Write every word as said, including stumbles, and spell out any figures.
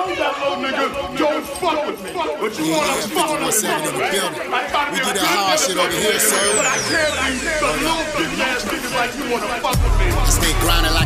told that little nigga, don't fuck with me. But you Yeah, wanna yeah, fuck with fifty-one seven in the building. I might We be do a that good hard shit over here, motherfucker, sir. but I can't be some little bitch ass niggas like you wanna fuck with me. I stay grinding like